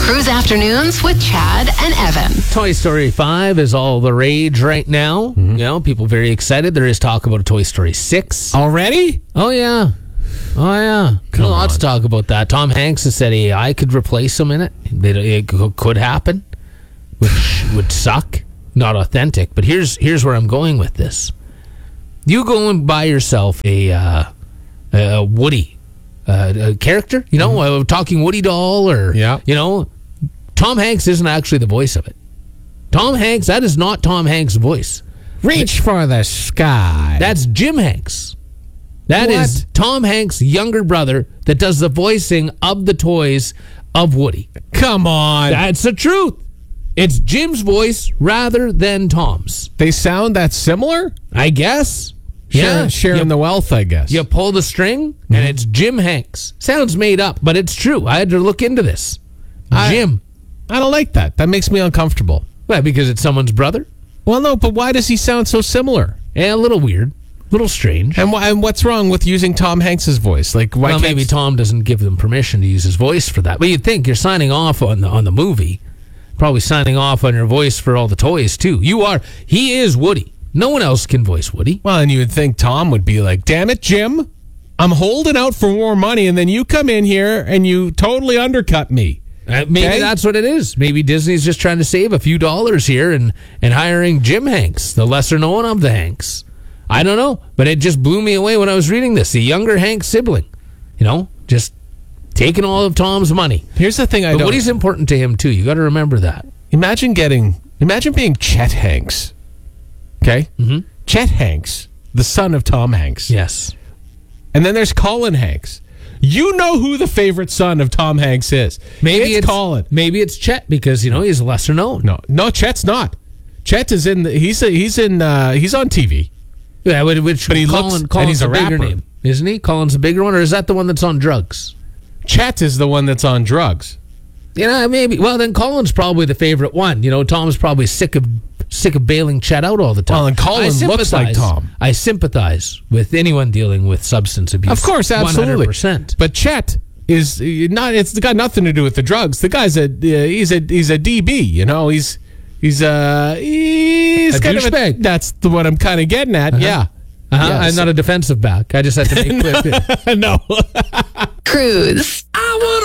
Cruise Afternoons with Chad and Evan. Toy Story 5 is all the rage right now. You know, people very excited. There is talk about a Toy Story 6. Already? Oh, yeah. Lots to talk about that. Tom Hanks has said AI could replace him in it. It could happen, which would suck. Not authentic. But here's where I'm going with this. You go and buy yourself a Woody a character, you know, a talking Woody doll, or, you know, Tom Hanks isn't actually the voice of it. Tom Hanks, that is not Tom Hanks' voice. Reach for the sky. That's Jim Hanks. That What? is Tom Hanks' younger brother that does the voicing of the toys of Woody. Come on. That's the truth. It's Jim's voice rather than Tom's. They sound that similar? I guess. Sharing the wealth, I guess. You pull the string, and it's Jim Hanks. Sounds made up, but it's true. I had to look into this. Jim. I don't like that. That makes me uncomfortable. Well, because it's someone's brother? Well, no, but why does he sound so similar? Yeah, a little weird. A little strange. And what's wrong with using Tom Hanks's voice? Like, why well, can't maybe Tom doesn't give them permission to use his voice for that. But you'd think you're signing off on the movie. Probably signing off on your voice for all the toys, too. He is Woody. No one else can voice Woody. Well, and you would think Tom would be like, damn it, Jim, I'm holding out for more money, and then you come in here and you totally undercut me. Maybe that's what it is. Maybe Disney's just trying to save a few dollars here and hiring Jim Hanks, the lesser known of the Hanks. I don't know, but it just blew me away when I was reading this. The younger Hanks sibling, you know, just taking all of Tom's money. Here's the thing But Woody's important to him, too. You got to remember that. Imagine being Chet Hanks. Okay? Mm-hmm. Chet Hanks, the son of Tom Hanks. Yes. And then there's Colin Hanks. You know who the favorite son of Tom Hanks is. Maybe it's Colin. Maybe it's Chet because, you know, he's lesser known. No, Chet's not. Chet is he's on TV. Yeah, but and Colin's he's a bigger rapper. name, isn't he? Colin's a bigger one, or is that the one that's on drugs? Chet is the one that's on drugs. You know, maybe. Well, then Colin's probably the favorite one. You know, Tom's probably sick of bailing Chet out all the time. Well, and Colin looks like Tom. I sympathize with anyone dealing with substance abuse. Of course, absolutely. 100%. But Chet is not. It's got nothing to do with the drugs. The guy's he's a DB. You know, he's a kind douchebag. That's what I'm kind of getting at. Uh-huh. Yeah. I'm not a defensive back. I just had to make clear. No. Cruise. I wanna